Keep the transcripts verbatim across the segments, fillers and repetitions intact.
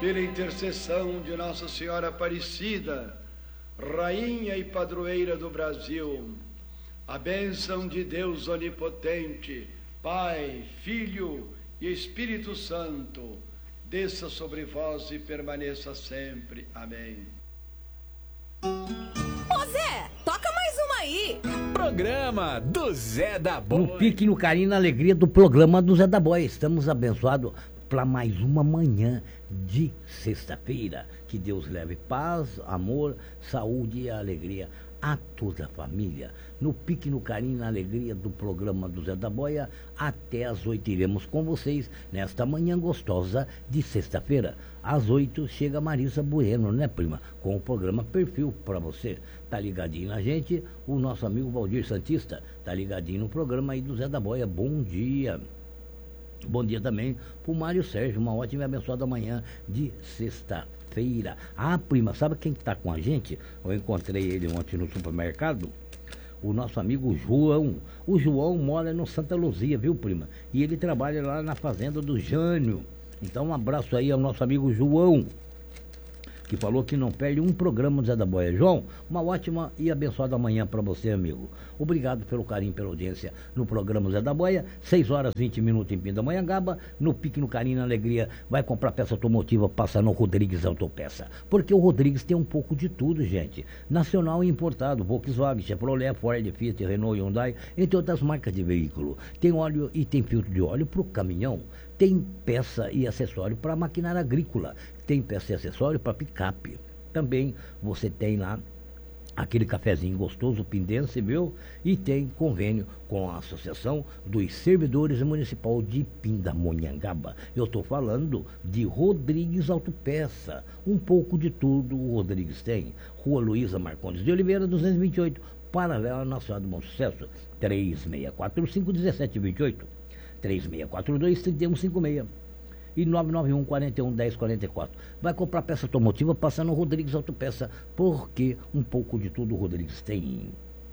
pela intercessão de Nossa Senhora Aparecida, Rainha e Padroeira do Brasil, a bênção de Deus Onipotente, Pai, Filho e Espírito Santo, desça sobre vós e permaneça sempre. Amém. Ô Zé, toca mais uma aí. Programa do Zé da Boia. No pique, no carinho, na alegria do programa do Zé da Boia. Estamos abençoados para mais uma manhã de sexta-feira. Que Deus leve paz, amor, saúde e alegria a toda a família. No pique, no carinho, na alegria do programa do Zé da Boia, até às oito iremos com vocês nesta manhã gostosa de sexta-feira. Às oito chega Marisa Bueno, né, prima? Com o programa Perfil para você. Tá ligadinho na gente, o nosso amigo Valdir Santista tá ligadinho no programa aí do Zé da Boia. Bom dia. Bom dia também pro Mário Sérgio, uma ótima e abençoada manhã de sexta-feira. Ah, prima, sabe quem que tá com a gente? Eu encontrei ele ontem no supermercado. O nosso amigo João. O João mora no Santa Luzia, viu, prima? E ele trabalha lá na fazenda do Jânio. Então um abraço aí ao nosso amigo João, que falou que não perde um programa do Zé da Boia. João, uma ótima e abençoada manhã para você, amigo. Obrigado pelo carinho, pela audiência no programa Zé da Boia. seis horas e vinte minutos em Pindamonhangaba. No pique, no carinho, na alegria. Vai comprar peça automotiva, passa no Rodrigues Autopeça. Porque o Rodrigues tem um pouco de tudo, gente. Nacional e importado. Volkswagen, Chevrolet, Ford, Fiat, Renault, Hyundai, entre outras marcas de veículo. Tem óleo e tem filtro de óleo para o caminhão. Tem peça e acessório para maquinária agrícola. Tem peça e acessório para picape. Também você tem lá aquele cafezinho gostoso, pindense, viu? E tem convênio com a Associação dos Servidores Municipal de Pindamonhangaba. Eu estou falando de Rodrigues Autopeça. Um pouco de tudo o Rodrigues tem. Rua Luísa Marcondes de Oliveira, duzentos e vinte e oito, paralela na Cidade do Bom Sucesso. três seis quatro cinco, um sete dois oito. três seis quatro dois, três um cinco seis e nove nove um, quatro um, um zero quatro quatro. Vai comprar peça automotiva, passa no Rodrigues Autopeça, porque um pouco de tudo o Rodrigues tem.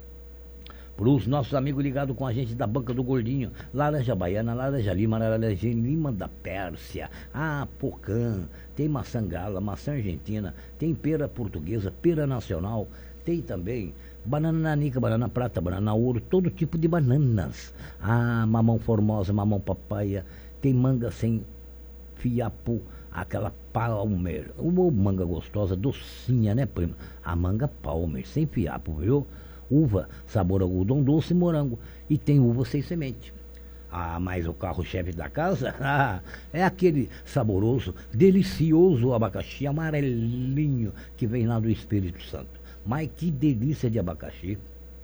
Para os nossos amigos ligados com a gente da Banca do Gordinho, laranja baiana, laranja lima, laranja lima da Pérsia, ah, pocã, tem maçã gala, maçã argentina, tem pera portuguesa, pera nacional, tem também banana nanica, banana prata, banana ouro, todo tipo de bananas. Ah, mamão formosa, mamão papaya, tem manga sem fiapo, aquela Palmer, uma manga gostosa, docinha, né, prima? A manga Palmer, sem fiapo, viu? Uva, sabor algodão doce e morango. E tem uva sem semente. Ah, mas o carro-chefe da casa ah, é aquele saboroso, delicioso abacaxi amarelinho que vem lá do Espírito Santo. Mas que delícia de abacaxi.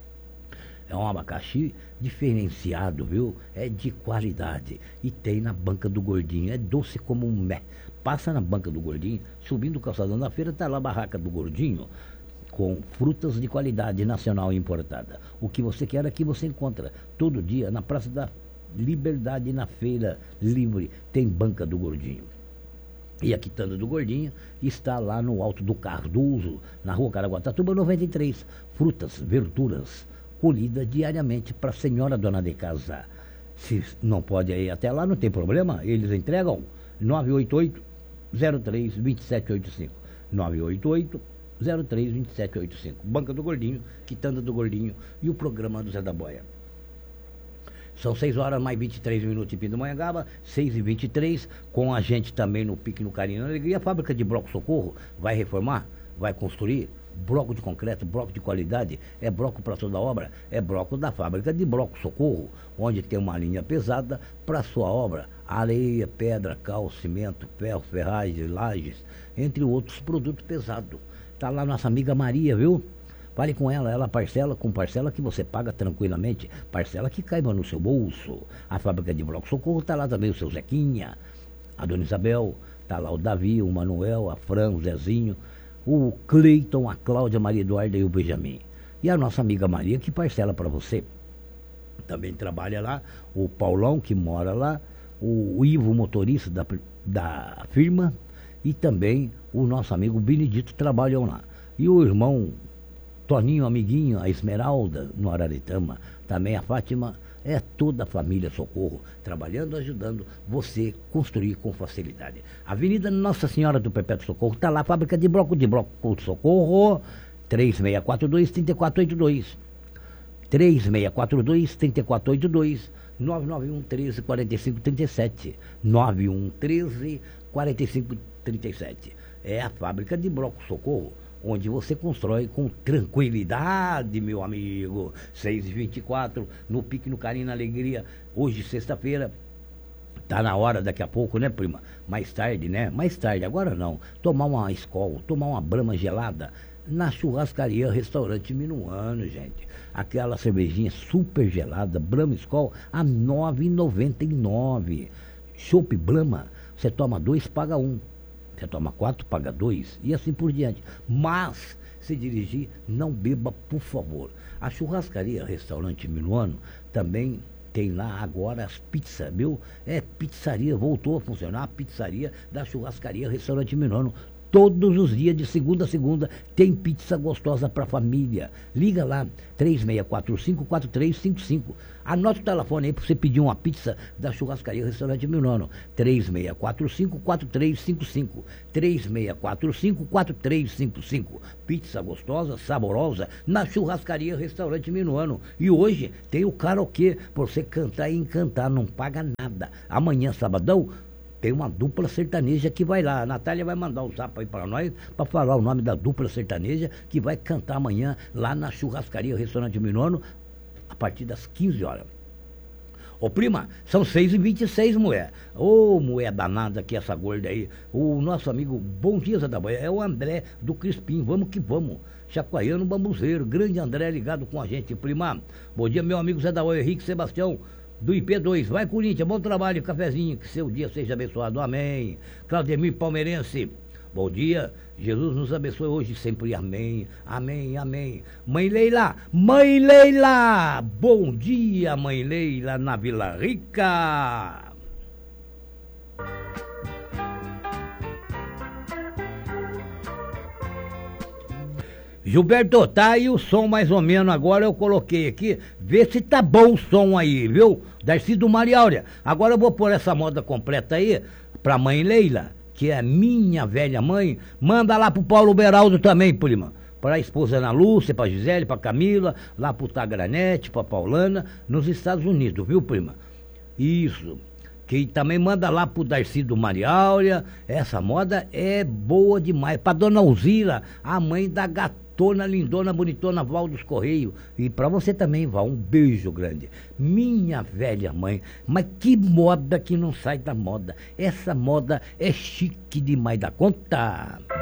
É um abacaxi diferenciado, viu? É de qualidade. E tem na Banca do Gordinho. É doce como um mé. Passa na Banca do Gordinho, subindo o calçadão da feira, tá lá a barraca do Gordinho, com frutas de qualidade nacional e importada. O que você quer aqui você encontra todo dia na Praça da Liberdade, na Feira Livre. Tem Banca do Gordinho. E a quitanda do Gordinho está lá no Alto do Cardoso, na Rua Caraguatatuba noventa e três. Frutas, verduras, colhida diariamente para a senhora dona de casa. Se não pode ir até lá, não tem problema, eles entregam. Nove oito oito, zero três, dois sete oito cinco. Nove oito oito, zero três, dois sete oito cinco. Banca do Gordinho, quitanda do Gordinho e o programa do Zé da Boia. São seis horas mais vinte e três minutos em Pindamonhangaba, seis e vinte e três, com a gente também no Pique, no Carinho, na Alegria. A fábrica de bloco Socorro vai reformar, vai construir bloco de concreto, bloco de qualidade, é bloco para toda obra, é bloco da fábrica de bloco Socorro, onde tem uma linha pesada para sua obra, areia, pedra, cal, cimento, ferro, ferragem, lajes, entre outros produtos pesados. Tá lá nossa amiga Maria, viu? Fale com ela, ela parcela com parcela que você paga tranquilamente, parcela que caiba no seu bolso. A fábrica de bloco Socorro tá lá também o seu Zequinha, a dona Isabel, tá lá o Davi, o Manuel, a Fran, o Zezinho, o Cleiton, a Cláudia, a Maria Eduarda e o Benjamin. E a nossa amiga Maria que parcela para você. Também trabalha lá o Paulão que mora lá, o, o Ivo, motorista da, da firma, e também o nosso amigo Benedito trabalham lá. E o irmão Toninho, amiguinho, a Esmeralda, no Araritama, também a Fátima É toda a família Socorro trabalhando, ajudando você construir com facilidade. Avenida Nossa Senhora do Perpétuo Socorro, está lá a fábrica de bloco de bloco Socorro, três seis quatro dois, três quatro oito dois. três seis quatro dois, três quatro oito dois, nove nove um, treze, quarenta e cinco, trinta e sete. nove um, treze, quarenta e cinco, trinta e sete. É a fábrica de bloco Socorro, onde você constrói com tranquilidade, meu amigo. seis e vinte e quatro, no Pique, no Carinho, na Alegria. Hoje, sexta-feira, tá na hora daqui a pouco, né, prima? Mais tarde, né? Mais tarde, agora não. Tomar uma Skol, tomar uma Brahma gelada na churrascaria Restaurante Minuano, gente. Aquela cervejinha super gelada, Brahma Skol, a nove reais e noventa e nove centavos. Chopp Brahma, você toma dois, paga um. Você toma quatro, paga dois, e assim por diante. Mas, se dirigir, não beba, por favor. A churrascaria Restaurante Minuano também tem lá agora as pizzas, viu? É pizzaria, voltou a funcionar a pizzaria da churrascaria Restaurante Minuano. Todos os dias, de segunda a segunda, tem pizza gostosa para a família. Liga lá, três seis quatro cinco, quatro três cinco cinco. Anota o telefone aí para você pedir uma pizza da churrascaria Restaurante Minuano. três seis quatro cinco, quatro três cinco cinco. três seis quatro cinco, quatro três cinco cinco. Pizza gostosa, saborosa, na churrascaria Restaurante Minuano. E hoje tem o karaokê, para você cantar e encantar, não paga nada. Amanhã, sabadão, tem uma dupla sertaneja que vai lá. A Natália vai mandar um zap aí para nós, para falar o nome da dupla sertaneja que vai cantar amanhã lá na churrascaria Restaurante Minuano, a partir das quinze horas. Ô prima, são seis e vinte e seis, mulher. Ô mulher danada que essa gorda aí. O nosso amigo, bom dia, Zé da Boia, é o André do Crispim, vamos que vamos. Chacoalhando Bambuzeiro, grande André ligado com a gente, prima. Bom dia, meu amigo Zé da Boia, Henrique Sebastião do I P dois, vai Corinthians, bom trabalho, cafezinho, que seu dia seja abençoado, amém. Claudemir Palmeirense, bom dia, Jesus nos abençoe hoje sempre, amém, amém, amém. Mãe Leila, mãe Leila, bom dia, mãe Leila, na Vila Rica. Gilberto, tá aí o som mais ou menos, agora eu coloquei aqui, vê se tá bom o som aí, viu? Darcy do Maria Áurea. Agora eu vou pôr essa moda completa aí pra mãe Leila, que é minha velha mãe. Manda lá pro Paulo Beraldo também, prima. Pra esposa Ana Lúcia, pra Gisele, pra Camila, lá pro Tagranete, pra Paulana, nos Estados Unidos, viu, prima? Isso. Que também manda lá pro Darcy do Maria Áurea. Essa moda é boa demais. Pra dona Alzira, a mãe da gatona, lindona, bonitona, Val dos Correios. E pra você também, Val, um beijo grande. Minha velha mãe, mas que moda que não sai da moda. Essa moda é chique demais da conta.